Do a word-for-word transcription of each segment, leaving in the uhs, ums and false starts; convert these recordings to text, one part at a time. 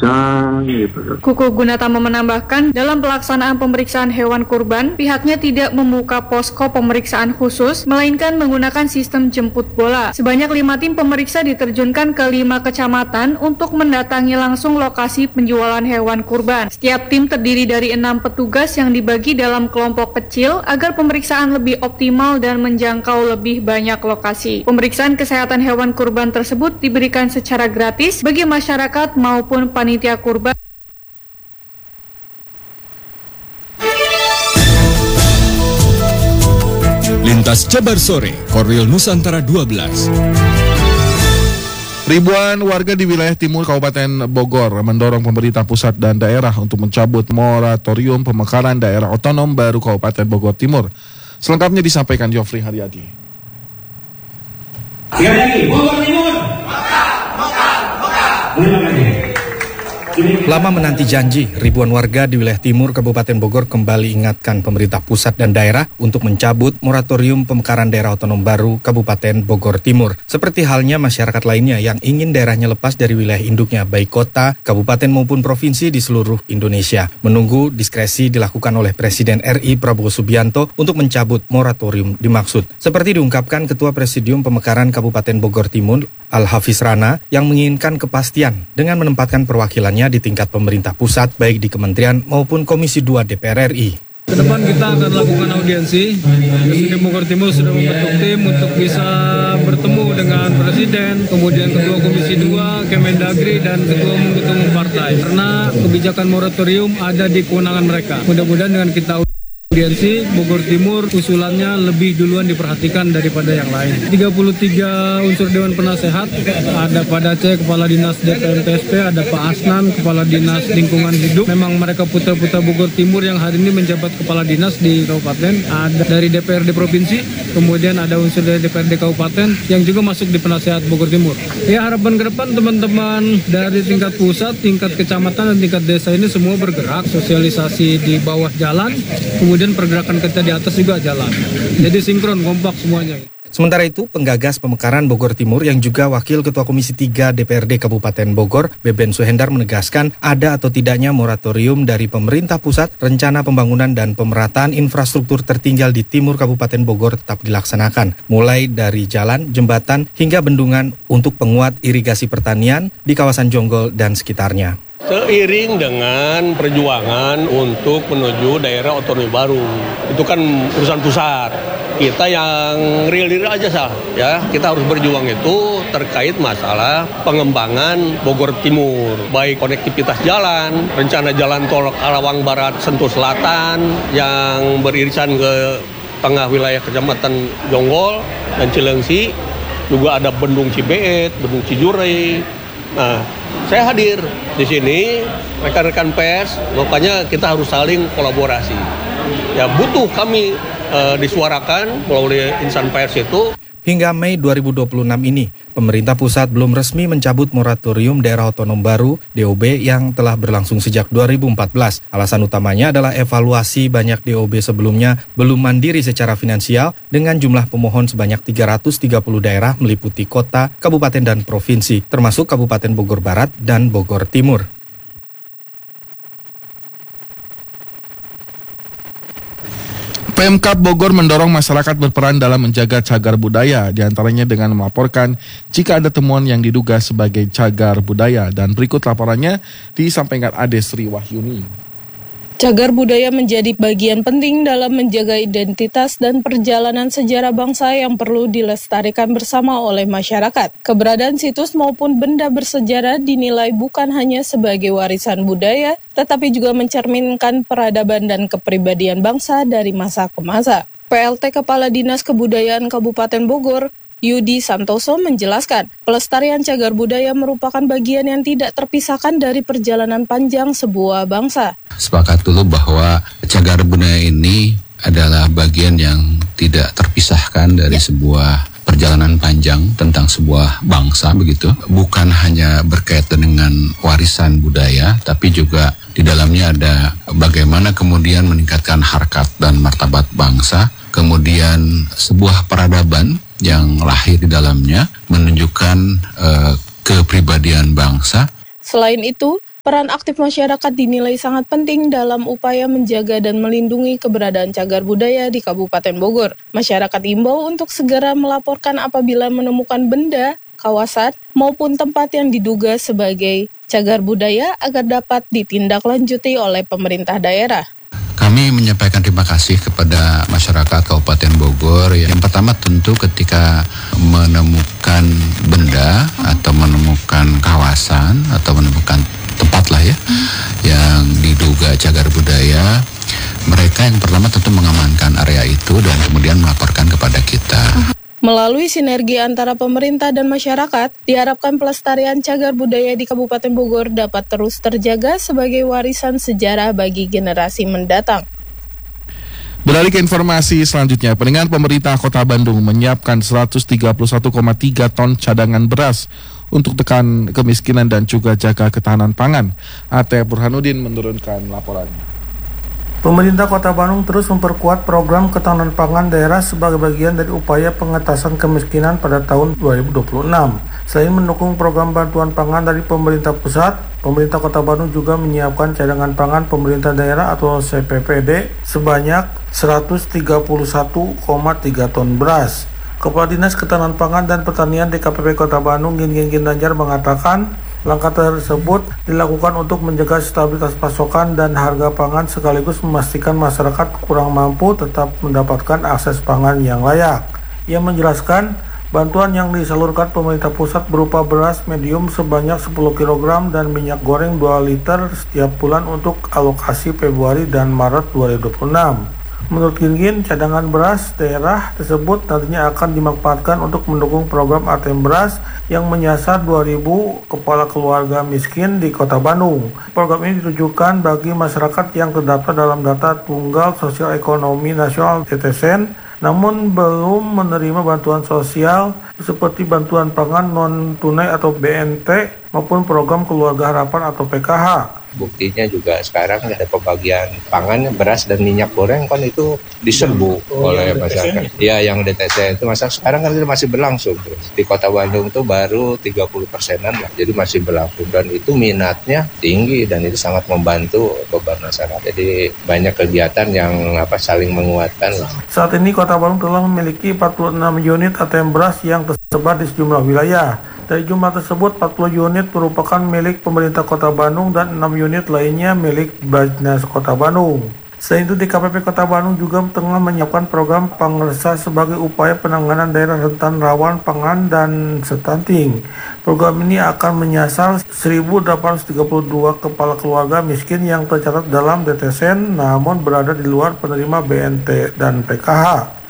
bisa gitu. Kuku Gunatama menambahkan, dalam pelaksanaan pemeriksaan hewan kurban, pihaknya tidak membuka posko pemeriksaan khusus, melainkan menggunakan sistem jemput bola. Sebanyak lima tim pemeriksa diterjunkan ke lima kecamatan untuk mendatangi langsung lokasi penjualan hewan kurban. Setiap tim terdiri dari enam petugas yang dibagi dalam kelompok kecil agar pemeriksaan lebih optimal dan menjangkau lebih banyak lokasi. Pemeriksaan kesehatan hewan kurban tersebut diberikan secara gratis bagi masyarakat maupun panitia kurban. Lintas Jabar Sore, Korwil Nusantara dua belas. Ribuan warga di wilayah timur Kabupaten Bogor mendorong pemerintah pusat dan daerah untuk mencabut moratorium pemekaran daerah otonom baru Kabupaten Bogor Timur. Selengkapnya disampaikan Yofri Haryadi. Sekali lagi, Bogor Timur. Mekar, mekar, mekar. Terima kasih. Lama menanti janji, ribuan warga di wilayah timur Kabupaten Bogor kembali ingatkan pemerintah pusat dan daerah untuk mencabut moratorium pemekaran daerah otonom baru Kabupaten Bogor Timur. Seperti halnya masyarakat lainnya yang ingin daerahnya lepas dari wilayah induknya, baik kota, kabupaten maupun provinsi di seluruh Indonesia. Menunggu diskresi dilakukan oleh Presiden R I Prabowo Subianto untuk mencabut moratorium dimaksud. Seperti diungkapkan Ketua Presidium Pemekaran Kabupaten Bogor Timur, Al-Hafiz Rana, yang menginginkan kepastian dengan menempatkan perwakilannya di tingkat pemerintah pusat, baik di kementerian maupun Komisi dua D P R R I. Kedepan kita akan lakukan audiensi. Presiden Bogor Timur sudah membentuk tim untuk bisa bertemu dengan Presiden, kemudian Ketua Komisi dua, Kemendagri, dan Ketua Umum-Ketua Umum Partai. Karena kebijakan moratorium ada di kewenangan mereka. Mudah-mudahan dengan kita audiensi, Bogor Timur usulannya lebih duluan diperhatikan daripada yang lain. tiga puluh tiga unsur Dewan Penasehat, ada Pak Dace, Kepala Dinas D P M P S P, ada Pak Asnan, Kepala Dinas Lingkungan Hidup. Memang mereka putra-putra Bogor Timur yang hari ini menjabat Kepala Dinas di Kabupaten. Ada dari D P R D Provinsi, kemudian ada unsur dari D P R D Kabupaten yang juga masuk di Penasehat Bogor Timur. Ya, harapan ke depan teman-teman dari tingkat pusat, tingkat kecamatan, dan tingkat desa ini semua bergerak, sosialisasi di bawah jalan, kemudian dan pergerakan kita di atas juga jalan. Jadi sinkron, kompak semuanya. Sementara itu, penggagas pemekaran Bogor Timur yang juga Wakil Ketua Komisi tiga D P R D Kabupaten Bogor, Beben Suhendar, menegaskan ada atau tidaknya moratorium dari pemerintah pusat, rencana pembangunan dan pemerataan infrastruktur tertinggal di timur Kabupaten Bogor tetap dilaksanakan, mulai dari jalan, jembatan, hingga bendungan untuk penguat irigasi pertanian di kawasan Jonggol dan sekitarnya. Seiring dengan perjuangan untuk menuju daerah otonomi baru, itu kan urusan pusat. Kita yang real-real aja sah, ya. Kita harus berjuang itu terkait masalah pengembangan Bogor Timur, baik konektivitas jalan, rencana jalan tol Karawang Barat Sentul Selatan yang beririsan ke tengah wilayah Kecamatan Jonggol dan Cilengsi, juga ada Bendung Cibeet, Bendung Cijure. Nah, saya hadir di sini, rekan-rekan pers, makanya kita harus saling kolaborasi. Ya, butuh kami e, disuarakan melalui insan pers itu. Hingga Mei dua ribu dua puluh enam ini, pemerintah pusat belum resmi mencabut moratorium daerah otonom baru D O B yang telah berlangsung sejak dua ribu empat belas. Alasan utamanya adalah evaluasi banyak D O B sebelumnya belum mandiri secara finansial dengan jumlah pemohon sebanyak tiga ratus tiga puluh daerah meliputi kota, kabupaten, dan provinsi, termasuk Kabupaten Bogor Barat dan Bogor Timur. Pemkab Bogor mendorong masyarakat berperan dalam menjaga cagar budaya, diantaranya dengan melaporkan jika ada temuan yang diduga sebagai cagar budaya. Dan berikut laporannya disampaikan Ade Sri Wahyuni. Cagar budaya menjadi bagian penting dalam menjaga identitas dan perjalanan sejarah bangsa yang perlu dilestarikan bersama oleh masyarakat. Keberadaan situs maupun benda bersejarah dinilai bukan hanya sebagai warisan budaya, tetapi juga mencerminkan peradaban dan kepribadian bangsa dari masa ke masa. P L T Kepala Dinas Kebudayaan Kabupaten Bogor, Yudi Santoso, menjelaskan, pelestarian cagar budaya merupakan bagian yang tidak terpisahkan dari perjalanan panjang sebuah bangsa. Sepakat dulu bahwa cagar budaya ini adalah bagian yang tidak terpisahkan dari sebuah perjalanan panjang tentang sebuah bangsa, begitu. Bukan hanya berkaitan dengan warisan budaya, tapi juga di dalamnya ada bagaimana kemudian meningkatkan harkat dan martabat bangsa, kemudian sebuah peradaban yang lahir di dalamnya menunjukkan uh, kepribadian bangsa. Selain itu, Peran aktif masyarakat dinilai sangat penting dalam upaya menjaga dan melindungi keberadaan cagar budaya di Kabupaten Bogor. Masyarakat diimbau untuk segera melaporkan apabila menemukan benda, kawasan, maupun tempat yang diduga sebagai cagar budaya agar dapat ditindaklanjuti oleh pemerintah daerah. Kami menyampaikan terima kasih kepada masyarakat Kabupaten Bogor. Yang pertama tentu ketika menemukan benda atau menemukan kawasan atau menemukan tempat lah ya hmm. yang diduga cagar budaya, mereka yang pertama tentu mengamankan area itu dan kemudian melaporkan kepada kita. Melalui sinergi antara pemerintah dan masyarakat, diharapkan pelestarian cagar budaya di Kabupaten Bogor dapat terus terjaga sebagai warisan sejarah bagi generasi mendatang. Beralih ke informasi selanjutnya, pendengar, pemerintah Kota Bandung menyiapkan seratus tiga puluh satu koma tiga ton cadangan beras untuk tekan kemiskinan dan juga jaga ketahanan pangan. A T Burhanuddin menurunkan laporannya. Pemerintah Kota Bandung terus memperkuat program ketahanan pangan daerah sebagai bagian dari upaya pengentasan kemiskinan pada tahun dua ribu dua puluh enam. Selain mendukung program bantuan pangan dari pemerintah pusat, pemerintah Kota Bandung juga menyiapkan cadangan pangan pemerintah daerah atau C P P D sebanyak seratus tiga puluh satu koma tiga ton beras. Kepala Dinas Ketahanan Pangan dan Pertanian D K P P Kota Bandung, Gin Ginanjar, mengatakan langkah tersebut dilakukan untuk menjaga stabilitas pasokan dan harga pangan sekaligus memastikan masyarakat kurang mampu tetap mendapatkan akses pangan yang layak. Ia menjelaskan bantuan yang disalurkan pemerintah pusat berupa beras medium sebanyak sepuluh kilogram dan minyak goreng dua liter setiap bulan untuk alokasi Februari dan Maret dua ribu dua puluh enam. Menurut Gingin, cadangan beras daerah tersebut nantinya akan dimanfaatkan untuk mendukung program A T M beras yang menyasar dua ribu kepala keluarga miskin di Kota Bandung. Program ini ditujukan bagi masyarakat yang terdaftar dalam data Tunggal Sosial Ekonomi Nasional D T S N, namun belum menerima bantuan sosial seperti bantuan pangan non-tunai atau B N T maupun program Keluarga Harapan atau P K H. Buktinya juga sekarang ada pembagian pangan, beras dan minyak goreng kan itu diserbu oh, oleh masyarakat. Ya, yang D T S N itu masa sekarang kan itu masih berlangsung terus. Di Kota Bandung itu baru tiga puluh persenan lah, jadi masih berlangsung dan itu minatnya tinggi dan itu sangat membantu beban masyarakat. Jadi banyak kegiatan yang apa saling menguatkan lah. Saat ini Kota Bandung telah memiliki empat puluh enam unit A T M beras yang tersebar di sejumlah wilayah. Dari jumlah tersebut, empat puluh unit merupakan milik pemerintah Kota Bandung dan enam unit lainnya milik Bajnas Kota Bandung. Selain itu, D K P P Kota Bandung juga tengah menyiapkan program Pangresa sebagai upaya penanganan daerah rentan rawan pangan dan stunting. Program ini akan menyasar seribu delapan ratus tiga puluh dua kepala keluarga miskin yang tercatat dalam D T S N namun berada di luar penerima B N T dan P K H.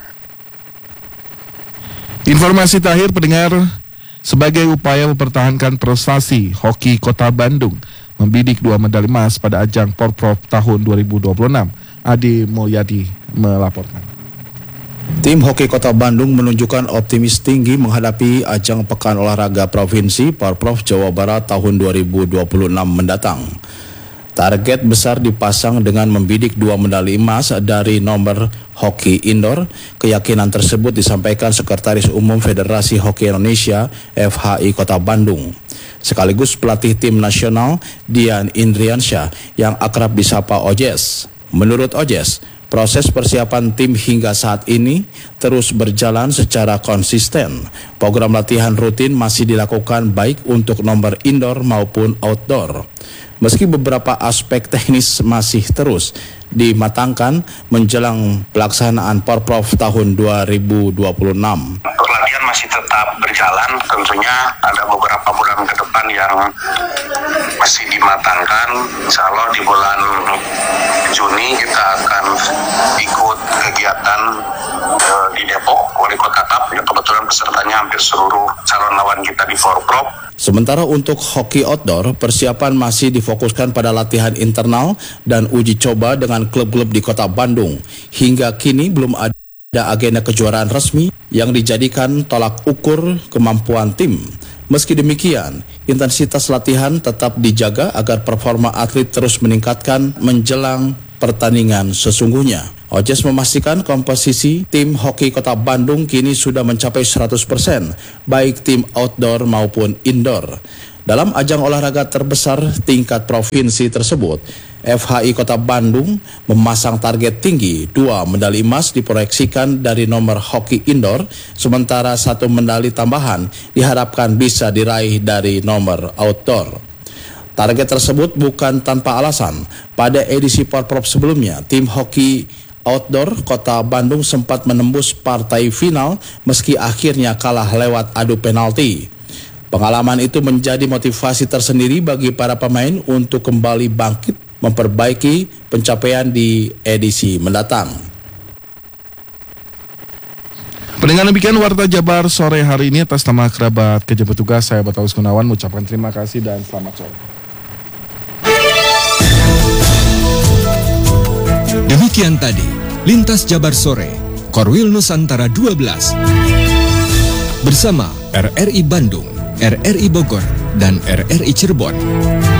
Informasi terakhir, pendengar. Sebagai upaya mempertahankan prestasi hoki Kota Bandung membidik dua medali emas pada ajang Porprov tahun dua ribu dua puluh enam, Adi Mulyadi melaporkan. Tim hoki Kota Bandung menunjukkan optimis tinggi menghadapi ajang Pekan Olahraga Provinsi Porprov Jawa Barat tahun dua ribu dua puluh enam mendatang. Target besar dipasang dengan membidik dua medali emas dari nomor hoki indoor. Keyakinan tersebut disampaikan Sekretaris Umum Federasi Hoki Indonesia F H I Kota Bandung, sekaligus pelatih tim nasional Dian Indriansyah yang akrab disapa Ojes. Menurut Ojes, proses persiapan tim hingga saat ini terus berjalan secara konsisten. Program latihan rutin masih dilakukan baik untuk nomor indoor maupun outdoor. Meski beberapa aspek teknis masih terus dimatangkan menjelang pelaksanaan Porprov tahun dua ribu dua puluh enam. Latihan masih tetap berjalan, tentunya ada beberapa bulan ke depan yang masih dimatangkan. Insya Allah di bulan Juni kita akan ikut kegiatan uh, di Depok, Wali Kota Cup, yang kebetulan pesertanya hampir seluruh calon lawan kita di Porprov. Sementara untuk hoki outdoor, persiapan masih difokuskan pada latihan internal dan uji coba dengan klub-klub di Kota Bandung. Hingga kini belum ada agenda kejuaraan resmi yang dijadikan tolak ukur kemampuan tim. Meski demikian, intensitas latihan tetap dijaga agar performa atlet terus meningkatkan menjelang pertandingan sesungguhnya. Ojes memastikan komposisi tim hoki Kota Bandung kini sudah mencapai seratus persen, baik tim outdoor maupun indoor. Dalam ajang olahraga terbesar tingkat provinsi tersebut, F H I Kota Bandung memasang target tinggi. Dua medali emas diproyeksikan dari nomor hoki indoor, sementara satu medali tambahan diharapkan bisa diraih dari nomor outdoor. Target tersebut bukan tanpa alasan. Pada edisi Porprov sebelumnya, tim hoki outdoor Kota Bandung sempat menembus partai final meski akhirnya kalah lewat adu penalti. Pengalaman itu menjadi motivasi tersendiri bagi para pemain untuk kembali bangkit memperbaiki pencapaian di edisi mendatang. Pendengar, demikian Warta Jabar sore hari ini. Atas nama kerabat kerja petugas, saya Bataus Gunawan mengucapkan terima kasih dan selamat sore. Demikian tadi Lintas Jabar Sore Korwil Nusantara dua belas bersama R R I Bandung, R R I Bogor, dan R R I Cirebon.